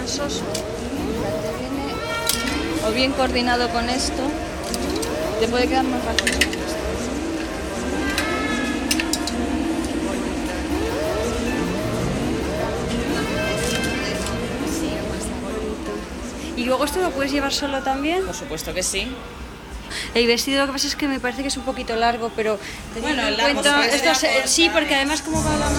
soso, te viene o bien coordinado con esto, te puede quedar más fácil. ¿Y luego esto lo puedes llevar solo también? Por supuesto que sí. El vestido, lo que pasa es que me parece que es un poquito largo, pero Bueno, teniendo en largo cuenta se puede esto, acortar. sí, porque además como va la